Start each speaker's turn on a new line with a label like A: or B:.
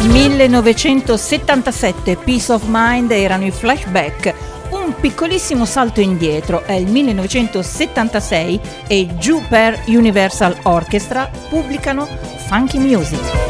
A: 1977, Peace of Mind erano i Flashback. Un piccolissimo salto indietro, è il 1976 e Jupiter Universal Orchestra pubblicano Funky Music.